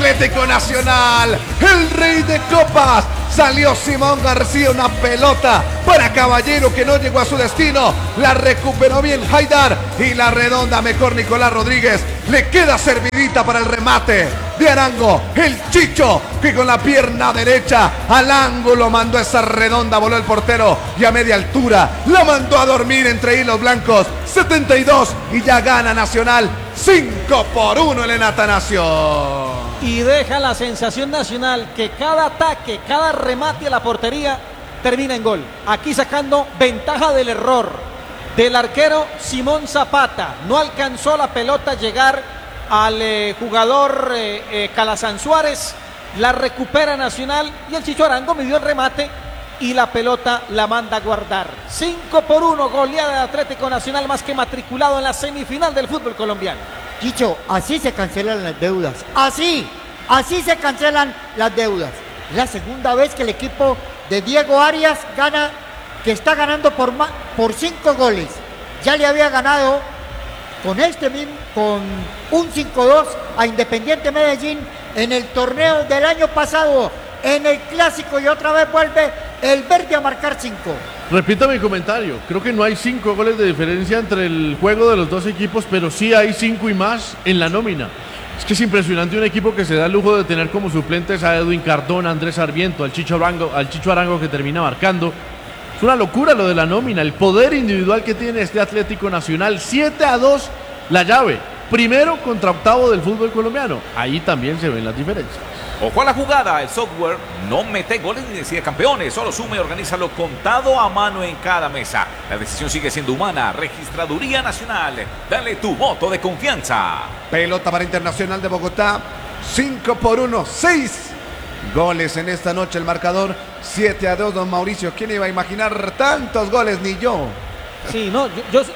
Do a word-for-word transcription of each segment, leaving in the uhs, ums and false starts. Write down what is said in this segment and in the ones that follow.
Atlético Nacional, el rey de copas. Salió Simón García, una pelota para Caballero que no llegó a su destino. La recuperó bien Haidar y la redonda mejor Nicolás Rodríguez. Le queda servidita para el remate de Arango. El Chicho que con la pierna derecha al ángulo mandó esa redonda, voló el portero y a media altura la mandó a dormir entre hilos blancos. setenta y dos y ya gana Nacional cinco por uno en el Atanasio. Y deja la sensación Nacional que cada ataque, cada remate a la portería termina en gol. Aquí sacando ventaja del error del arquero Simón Zapata. No alcanzó la pelota a llegar al eh, jugador eh, eh, Calazán Suárez. La recupera Nacional y el Chicho Arango midió el remate y la pelota la manda a guardar. cinco por uno, goleada de Atlético Nacional, más que matriculado en la semifinal del fútbol colombiano. Chicho, así se cancelan las deudas. Así, así se cancelan las deudas. Es la segunda vez que el equipo de Diego Arias gana, que está ganando por, por cinco goles. Ya le había ganado con este mismo, con un cinco dos a Independiente Medellín en el torneo del año pasado, en el clásico, y otra vez vuelve el verde a marcar cinco. Repito mi comentario, creo que no hay cinco goles de diferencia entre el juego de los dos equipos, pero sí hay cinco y más en la nómina. Es que es impresionante un equipo que se da el lujo de tener como suplentes a Edwin Cardona, Andrés Sarmiento, al Chicho Arango, al Chicho Arango que termina marcando. Es una locura lo de la nómina, el poder individual que tiene este Atlético Nacional. siete a dos la llave, primero contra octavo del fútbol colombiano. Ahí también se ven las diferencias. Ojo a la jugada, el software no mete goles ni decide campeones, solo suma y organiza lo contado a mano en cada mesa. La decisión sigue siendo humana. Registraduría Nacional, dale tu voto de confianza. Pelota para Internacional de Bogotá, cinco por uno, seis goles en esta noche el marcador, siete a dos, don Mauricio. ¿Quién iba a imaginar tantos goles? Ni yo. Sí, no, yo... yo...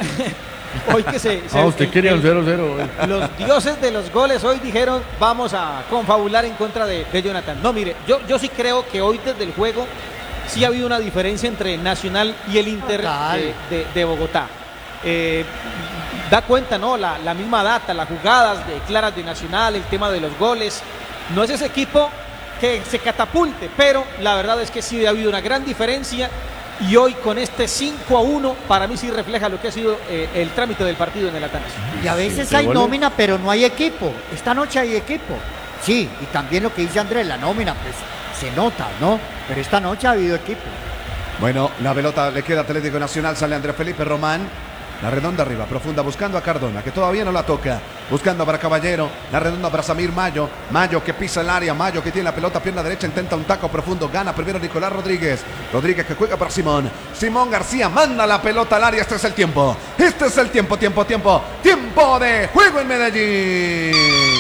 Hoy que se, se ah, usted el, quería un cero cero. Los dioses de los goles hoy dijeron vamos a confabular en contra de, de Jonathan. No, mire, yo, yo sí creo que hoy desde el juego sí ha habido una diferencia entre Nacional y el Inter de, de, de Bogotá. Eh, da cuenta, ¿no? La, la misma data, las jugadas de claras de Nacional, el tema de los goles. No es ese equipo que se catapulte, pero la verdad es que sí ha habido una gran diferencia. Y hoy con este cinco a uno para mí sí refleja lo que ha sido eh, el trámite del partido en el Atanasio. Y a veces sí, hay nómina pero no hay equipo. Esta noche hay equipo. Sí, y también lo que dice Andrés, la nómina pues se nota, ¿no? Pero esta noche ha habido equipo. Bueno, la pelota le queda Atlético Nacional, sale Andrés Felipe Román. La redonda arriba, profunda, buscando a Cardona, que todavía no la toca. Buscando para Caballero, la redonda para Samir Mayo. Mayo que pisa el área, Mayo que tiene la pelota, pierna derecha, intenta un taco profundo. Gana primero Nicolás Rodríguez. Rodríguez que juega para Simón. Simón García manda la pelota al área. Este es el tiempo. Este es el tiempo, tiempo, tiempo. Tiempo de juego en Medellín.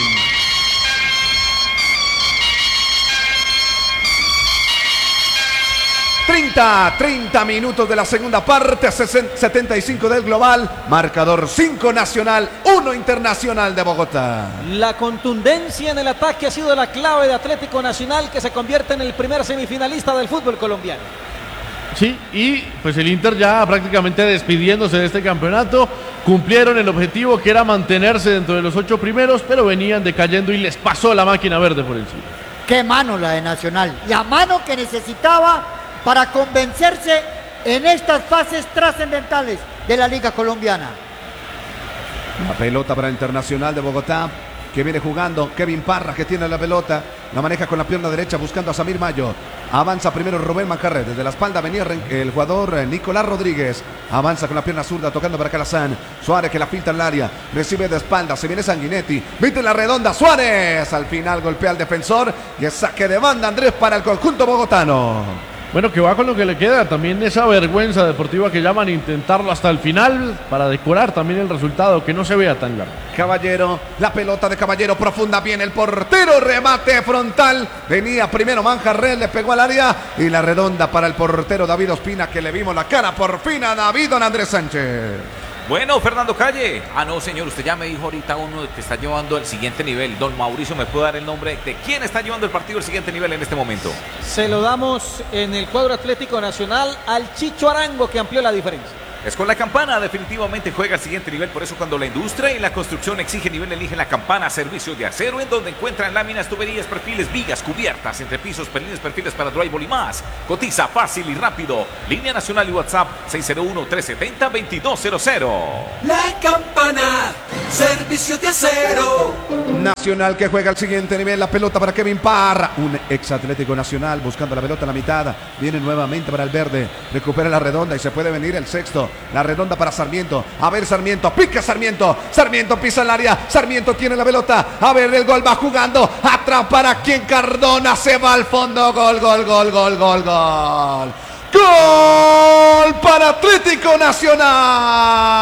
treinta, treinta minutos de la segunda parte, setenta y cinco del global, marcador cinco Nacional, uno Internacional de Bogotá. La contundencia en el ataque ha sido la clave de Atlético Nacional, que se convierte en el primer semifinalista del fútbol colombiano. Sí, y pues el Inter ya prácticamente despidiéndose de este campeonato, cumplieron el objetivo que era mantenerse dentro de los ocho primeros, pero venían decayendo y les pasó la máquina verde por encima. Qué mano la de Nacional, la mano que necesitaba para convencerse en estas fases trascendentales de la Liga Colombiana. La pelota para Internacional de Bogotá, que viene jugando Kevin Parra, que tiene la pelota, la maneja con la pierna derecha buscando a Samir Mayo. Avanza primero Rubén Manjarre, desde la espalda venía el jugador Nicolás Rodríguez. Avanza con la pierna zurda, tocando para Calazán. Suárez que la filtra en el área, recibe de espalda, se viene Sanguinetti, mete la redonda, Suárez. Al final golpea al defensor y es saque de banda, Andrés, para el conjunto bogotano. Bueno, que va con lo que le queda, también esa vergüenza deportiva que llaman, intentarlo hasta el final para decorar también el resultado, que no se vea tan largo. Caballero, la pelota de Caballero profunda, bien el portero, remate frontal, venía primero Manjarrés, le pegó al área y la redonda para el portero David Ospina, que le vimos la cara por fin a David Don Andrés Sánchez. Bueno, Fernando Calle. Ah, no, señor, usted ya me dijo ahorita uno que está llevando al siguiente nivel. Don Mauricio, ¿me puede dar el nombre de quién está llevando el partido al siguiente nivel en este momento? Se lo damos en el cuadro Atlético Nacional al Chicho Arango, que amplió la diferencia. Es con la Campana, definitivamente juega al siguiente nivel. Por eso cuando la industria y la construcción exige nivel, elige la Campana. Servicios de acero, en donde encuentran láminas, tuberías, perfiles, vigas, cubiertas, entrepisos, perlines, perfiles para drywall y más. Cotiza fácil y rápido. Línea nacional y WhatsApp seis cero uno, tres siete cero, dos dos cero cero. La Campana, servicios de acero. Nacional que juega al siguiente nivel, la pelota para Kevin Parra, un ex Atlético Nacional buscando la pelota en la mitad, viene nuevamente para el verde, recupera la redonda y se puede venir el sexto, la redonda para Sarmiento, a ver Sarmiento, pica Sarmiento, Sarmiento pisa el área, Sarmiento tiene la pelota, a ver el gol va jugando, atrás para quien Cardona, se va al fondo, gol, gol, gol, gol, gol, gol, gol para Atlético Nacional.